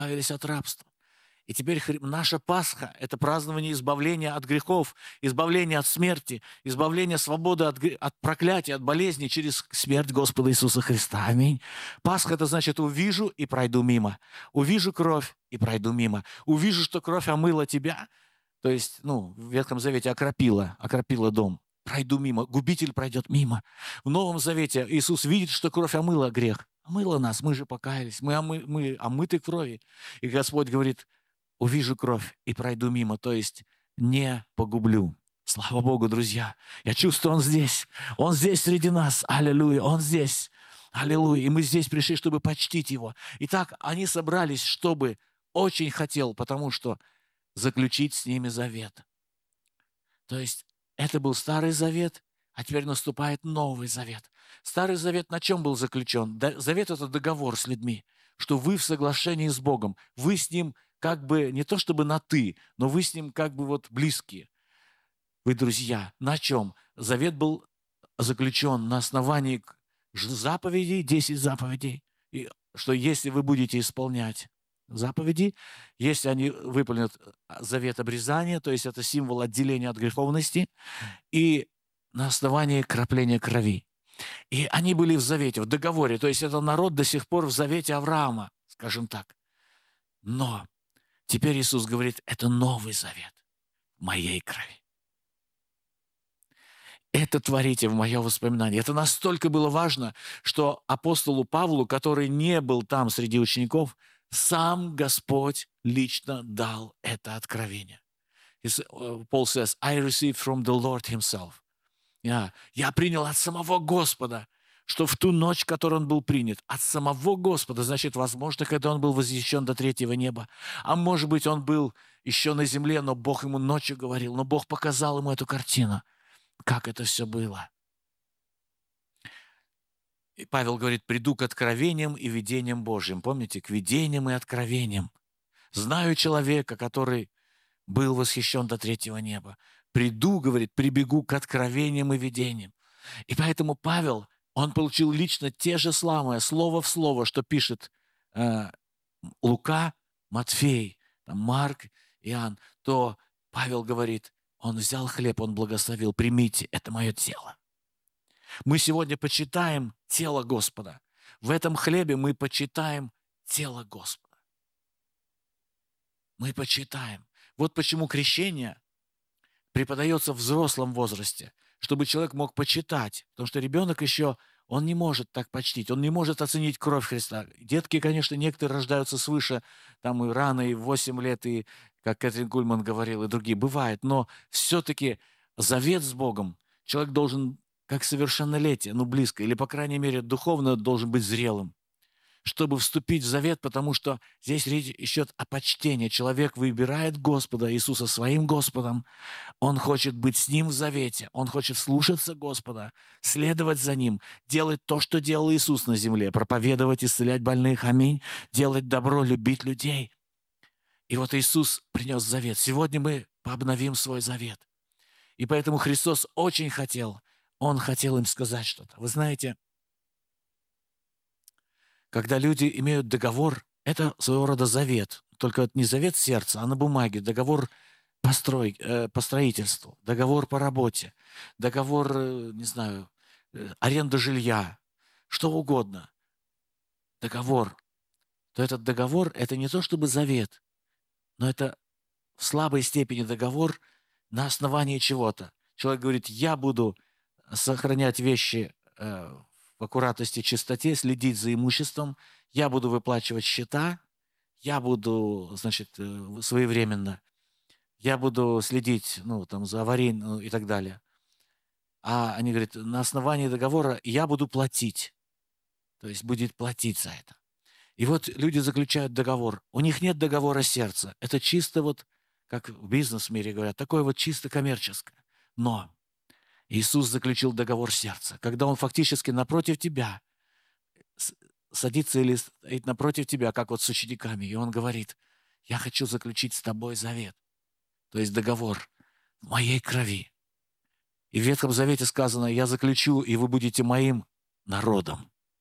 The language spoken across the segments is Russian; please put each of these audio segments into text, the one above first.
избавились от рабства. И теперь наша Пасха — это празднование избавления от грехов, избавления от смерти, избавления свободы от проклятия, от болезни через смерть Господа Иисуса Христа. Аминь. Пасха — это значит увижу и пройду мимо. Увижу кровь и пройду мимо. Увижу, что кровь омыла тебя, то есть, в Ветхом Завете окропила дом. Пройду мимо. Губитель пройдет мимо. В Новом Завете Иисус видит, что кровь омыла грех. Омыла нас, мы же покаялись, мы омыты крови. И Господь говорит, увижу кровь и пройду мимо, то есть не погублю. Слава Богу, друзья. Я чувствую, Он здесь. Он здесь среди нас. Аллилуйя. Он здесь. Аллилуйя. И мы здесь пришли, чтобы почтить Его. Итак, они собрались, чтобы очень хотел, потому что заключить с ними завет. То есть это был Старый Завет, а теперь наступает Новый Завет. Старый Завет на чем был заключен? Завет – это договор с людьми, что вы в соглашении с Богом, вы с Ним как бы не то чтобы на «ты», но вы с Ним как бы вот близкие. Вы друзья. На чем? Завет был заключен на основании заповедей, 10 заповедей, и что если вы будете исполнять заповеди, если они выполнят завет обрезания, то есть это символ отделения от греховности, и на основании кропления крови. И они были в завете, в договоре, то есть это народ до сих пор в завете Авраама, скажем так. Но теперь Иисус говорит, это новый завет в моей крови. Это творите в мое воспоминание. Это настолько было важно, что апостолу Павлу, который не был там среди учеников, сам Господь лично дал это откровение. Paul says, I received from the Lord himself. Я принял от самого Господа, что в ту ночь, в которой он был принят, от самого Господа, значит, возможно, когда он был вознесен до третьего неба, а может быть, он был еще на земле, но Бог ему ночью говорил, но Бог показал ему эту картину, как это все было. И Павел говорит, приду к откровениям и видениям Божьим. Помните, к видениям и откровениям. Знаю человека, который был восхищен до третьего неба. Приду, говорит, прибегу к откровениям и видениям. И поэтому Павел, он получил лично те же самые, слово в слово, что пишет Лука, Матфей, Марк, Иоанн, то Павел говорит, он взял хлеб, он благословил, примите, это мое тело. Мы сегодня почитаем тело Господа. В этом хлебе мы почитаем тело Господа. Мы почитаем. Вот почему крещение преподается в взрослом возрасте, чтобы человек мог почитать. Потому что ребенок еще, он не может так почтить, он не может оценить кровь Христа. Детки, конечно, некоторые рождаются свыше, там и рано, и в 8 лет, и, как Кэтрин Кульман говорила, и другие. Бывает, но все-таки завет с Богом человек должен, как совершеннолетие, близко, или, по крайней мере, духовно должен быть зрелым, чтобы вступить в завет, потому что здесь речь идет о почтении. Человек выбирает Господа Иисуса своим Господом. Он хочет быть с Ним в завете. Он хочет слушаться Господа, следовать за Ним, делать то, что делал Иисус на земле, проповедовать, исцелять больных, аминь, делать добро, любить людей. И вот Иисус принес завет. Сегодня мы пообновим свой завет. И поэтому Христос очень хотел, Он хотел им сказать что-то. Вы знаете, когда люди имеют договор, это своего рода завет. Только это не завет сердца, а на бумаге. Договор по строительству, договор по работе, договор, не знаю, аренда жилья, что угодно. Договор. То этот договор – это не то чтобы завет, но это в слабой степени договор на основании чего-то. Человек говорит, я буду сохранять вещи в аккуратности, чистоте, следить за имуществом, я буду выплачивать счета, я буду, своевременно, я буду следить, за аварийным, и так далее. А они говорят, на основании договора я буду платить. То есть будет платить за это. И вот люди заключают договор. У них нет договора сердца. Это чисто как в бизнес-мире говорят, такое чисто коммерческое. Но Иисус заключил договор сердца, когда Он фактически напротив тебя садится или стоит напротив тебя, как с учениками, и Он говорит, я хочу заключить с тобой завет, то есть договор в моей крови. И в Ветхом Завете сказано, я заключу, и вы будете моим народом.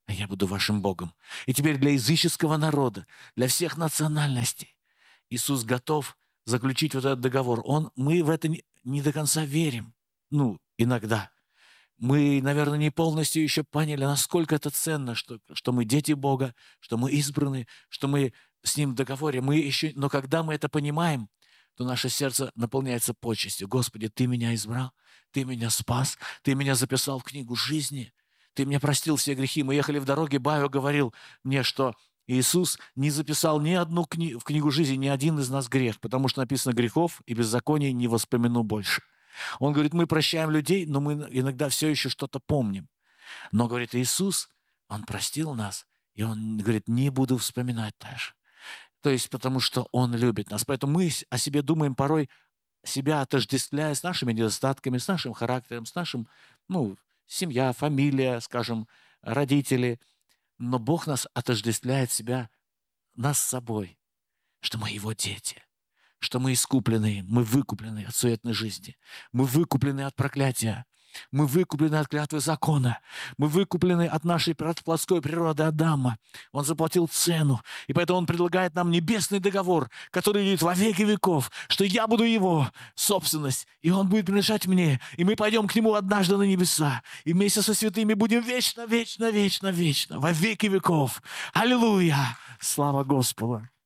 а я буду вашим Богом. И теперь для языческого народа, для всех национальностей Иисус готов заключить вот этот договор. Мы в это не до конца верим. Иногда. Мы, наверное, не полностью еще поняли, насколько это ценно, что мы дети Бога, что мы избраны, что мы с Ним в договоре. Но когда мы это понимаем, то наше сердце наполняется почестью. Господи, Ты меня избрал, Ты меня спас, Ты меня записал в книгу жизни, Ты мне простил все грехи. Мы ехали в дороге, Байо говорил мне, что Иисус не записал в книгу жизни ни один из нас грех, потому что написано: грехов и беззаконий не воспомяну больше. Он говорит, мы прощаем людей, но мы иногда все еще что-то помним. Но, говорит, Иисус, Он простил нас, и Он говорит, не буду вспоминать даже. То есть потому что Он любит нас. Поэтому мы о себе думаем порой, себя отождествляя с нашими недостатками, с нашим характером, с нашим, семья, фамилия, скажем, родители. Но Бог нас отождествляет нас с собой, что мы Его дети, что мы искуплены, мы выкуплены от суетной жизни, мы выкуплены от проклятия, мы выкуплены от клятвы закона, мы выкуплены от нашей плотской природы Адама. Он заплатил цену, и поэтому Он предлагает нам небесный договор, который идет во веки веков, что я буду Его собственность, и Он будет принадлежать мне, и мы пойдем к Нему однажды на небеса, и вместе со святыми будем вечно, вечно, вечно, вечно, во веки веков. Аллилуйя! Слава Господу!